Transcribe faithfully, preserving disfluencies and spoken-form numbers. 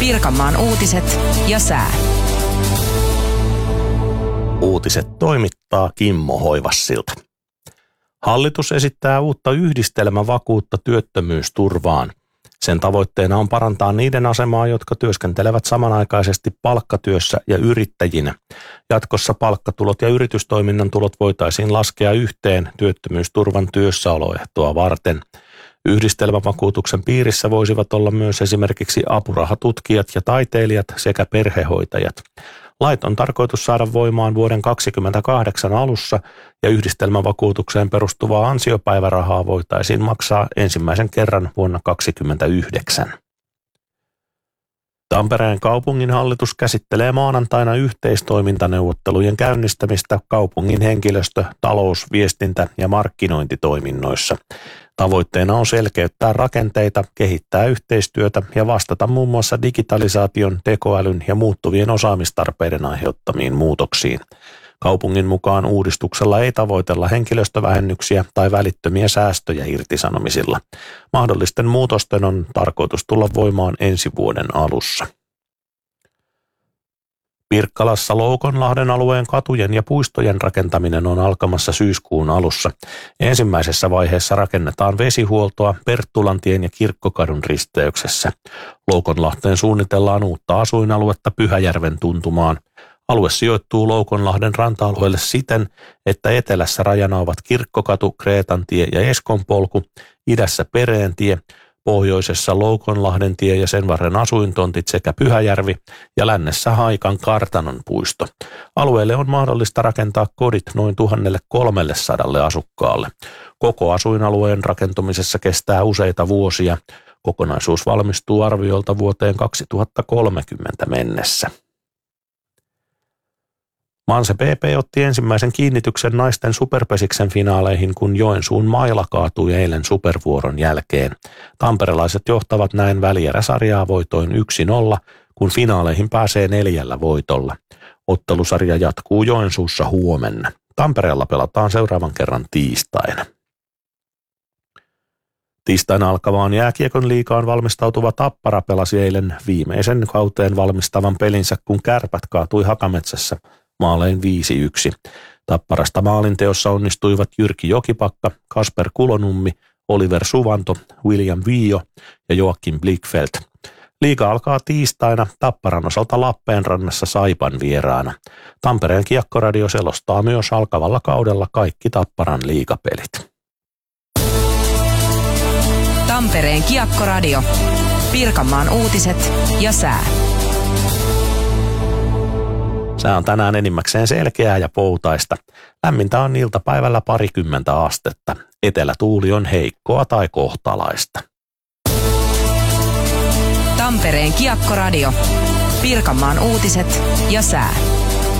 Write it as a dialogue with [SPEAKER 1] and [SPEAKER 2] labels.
[SPEAKER 1] Pirkanmaan uutiset ja sää.
[SPEAKER 2] Uutiset toimittaa Kimmo Hoivassilta. Hallitus esittää uutta yhdistelmävakuutta työttömyysturvaan. Sen tavoitteena on parantaa niiden asemaa, jotka työskentelevät samanaikaisesti palkkatyössä ja yrittäjinä. Jatkossa palkkatulot ja yritystoiminnan tulot voitaisiin laskea yhteen työttömyysturvan työssäoloehtoa varten. Yhdistelmävakuutuksen piirissä voisivat olla myös esimerkiksi apurahatutkijat ja taiteilijat sekä perhehoitajat. Lait on tarkoitus saada voimaan vuoden kaksikymmentäkahdeksan alussa ja yhdistelmävakuutukseen perustuvaa ansiopäivärahaa voitaisiin maksaa ensimmäisen kerran vuonna kaksikymmentäyhdeksän. Tampereen kaupunginhallitus käsittelee maanantaina yhteistoimintaneuvottelujen käynnistämistä kaupungin henkilöstö-, talous-, viestintä- ja markkinointitoiminnoissa. Tavoitteena on selkeyttää rakenteita, kehittää yhteistyötä ja vastata muun muassa digitalisaation, tekoälyn ja muuttuvien osaamistarpeiden aiheuttamiin muutoksiin. Kaupungin mukaan uudistuksella ei tavoitella henkilöstövähennyksiä tai välittömiä säästöjä irtisanomisilla. Mahdollisten muutosten on tarkoitus tulla voimaan ensi vuoden alussa. Pirkkalassa Loukonlahden alueen katujen ja puistojen rakentaminen on alkamassa syyskuun alussa. Ensimmäisessä vaiheessa rakennetaan vesihuoltoa Perttulantien ja Kirkkokadun risteyksessä. Loukonlahteen suunnitellaan uutta asuinaluetta Pyhäjärven tuntumaan. Alue sijoittuu Loukonlahden ranta-alueelle siten, että etelässä rajana ovat Kirkkokatu, Kreetantie ja Eskonpolku, idässä Pereentie, pohjoisessa Loukonlahden tie ja sen varren asuintontit sekä Pyhäjärvi ja lännessä Haikan kartanon puisto. Alueelle on mahdollista rakentaa kodit noin tuhatkolmesataa asukkaalle. Koko asuinalueen rakentumisessa kestää useita vuosia. Kokonaisuus valmistuu arviolta vuoteen kaksituhattakolmekymmentä mennessä. Manse B P otti ensimmäisen kiinnityksen naisten superpesiksen finaaleihin, kun Joensuun Maila kaatui eilen supervuoron jälkeen. Tamperelaiset johtavat näin välieräsarjaa voitoin yksi nolla, kun finaaleihin pääsee neljällä voitolla. Ottelusarja jatkuu Joensuussa huomenna. Tampereella pelataan seuraavan kerran tiistaina. Tiistaina alkavaan jääkiekon liigaan valmistautuva Tappara pelasi eilen viimeisen kauteen valmistavan pelinsä, kun Kärpät kaatui Hakametsässä maalein viisi yksi. Tapparasta maalinteossa onnistuivat Jyrki Jokipakka, Kasper Kulonummi, Oliver Suvanto, William Vio ja Joakim Blickfeldt. Liiga alkaa tiistaina Tapparan osalta Lappeenrannassa Saipan vieraana. Tampereen Kiekkoradio selostaa myös alkavalla kaudella kaikki Tapparan liigapelit.
[SPEAKER 1] Tampereen Kiekkoradio. Pirkanmaan uutiset ja sää.
[SPEAKER 2] Sää on tänään enimmäkseen selkeää ja poutaista. Lämmintä on iltapäivällä parikymmentä astetta. Etelätuuli on heikkoa tai kohtalaista.
[SPEAKER 1] Tampereen Kiekkoradio. Pirkanmaan uutiset ja sää.